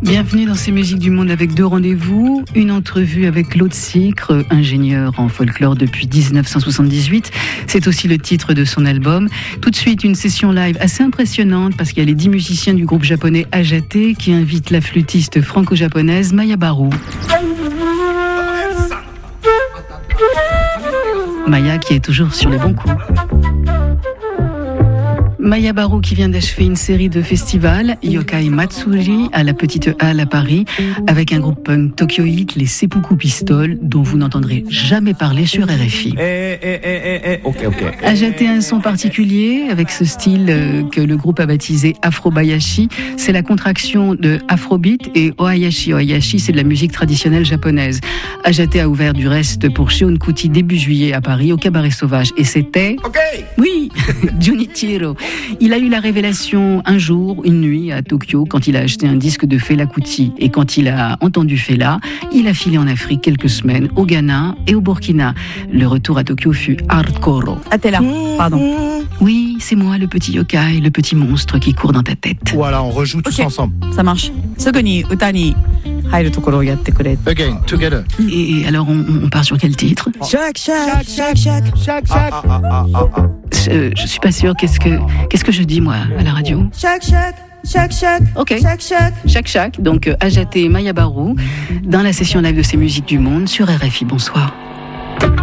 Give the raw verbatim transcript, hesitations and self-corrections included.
Bienvenue dans ces musiques du monde avec deux rendez-vous. Une entrevue avec Claude Sicre, ingénieur en folklore depuis dix-neuf cent soixante-dix-huit. C'est aussi le titre de son album. Tout de suite, une session live assez impressionnante parce qu'il y a les dix musiciens du groupe japonais Ajate qui invitent la flûtiste franco-japonaise Maya Baru. Maya qui est toujours sur les bons coups. Maya Baru qui vient d'achever une série de festivals, Yokai Matsuri à la Petite Halle à Paris, avec un groupe punk Tokyoite, les Seppuku Pistols, dont vous n'entendrez jamais parler sur R F I. Eh, eh, eh, eh, eh, ok, ok. Ajate a un son particulier, avec ce style euh, que le groupe a baptisé Afrobayashi. C'est la contraction de Afrobeat et Ohayashi. Ohayashi, c'est de la musique traditionnelle japonaise. Ajate a ouvert du reste pour Shion Kuti début juillet à Paris, au Cabaret Sauvage. Et c'était... Ok. Oui, Junichiro. Il a eu la révélation un jour, une nuit, à Tokyo, quand il a acheté un disque de Fela Kuti. Et quand il a entendu Fela, il a filé en Afrique quelques semaines, au Ghana et au Burkina. Le retour à Tokyo fut hardcore. Ah, t'es là, pardon. Oui, c'est moi, le petit yokai, le petit monstre qui court dans ta tête. Voilà, on rejoue tous Ok. ensemble. Ça marche. Sugu ni uta ni hairu tokoro yatte kure. Again, together. Et alors, on, on part sur quel titre? Chaque, chaque, chaque, chaque. Chaque, chaque. Ah, ah, ah, ah, ah. je, je suis pas sûre. Qu'est-ce que, qu'est-ce que je dis, moi, à la radio? Chaque, chaque, chaque, chaque. Ok. Chaque, chaque. Chaque chaque. Donc, euh, Ajate et Maya Baru, dans la session live de ces musiques du monde sur R F I. Bonsoir.